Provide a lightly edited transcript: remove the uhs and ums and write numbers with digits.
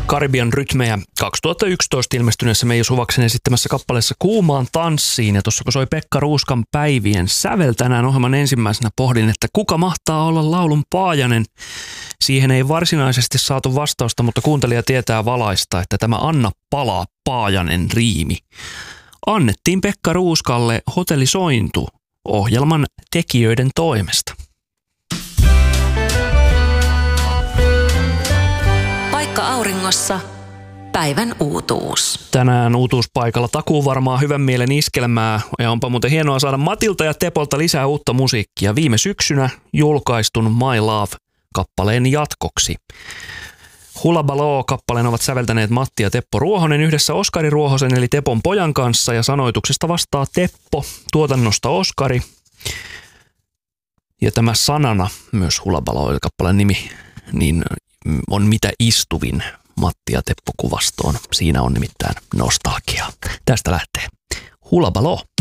Karibian rytmejä 2011 ilmestyneessä Meiju Suvaksen esittämässä kappaleessa Kuumaan tanssiin. Ja tuossa kun soi Pekka Ruuskan Päivien sävel tänään ohjelman ensimmäisenä, pohdin, että kuka mahtaa olla laulun Paajanen. Siihen ei varsinaisesti saatu vastausta, mutta kuuntelija tietää valaista, että tämä Anna palaa Paajanen riimi annettiin Pekka Ruuskalle Hotelli Sointu ohjelman tekijöiden toimesta. Paikka auringossa. Päivän uutuus. Tänään uutuuspaikalla takuu varmaan hyvän mielen iskelmää ja onpa muuten hienoa saada Matilta ja Tepolta lisää uutta musiikkia viime syksynä julkaistun My Love-kappaleen jatkoksi. Hula Baloo-kappaleen ovat säveltäneet Matti ja Teppo Ruohonen yhdessä Oskari Ruohosen eli Tepon pojan kanssa ja sanoituksesta vastaa Teppo, tuotannosta Oskari. Ja tämä sanana, myös Hula Baloo-kappaleen nimi, niin on mitä istuvin Matti ja Teppo kuvastoon. Siinä on nimittäin nostalgiaa. Tästä lähtee Hula Baloo.